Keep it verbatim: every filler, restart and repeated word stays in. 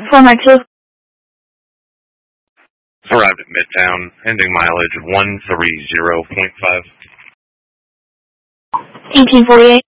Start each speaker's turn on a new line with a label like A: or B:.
A: four nine two.
B: Arrived at Midtown, ending mileage one three zero point five.
A: eighteen forty-eight.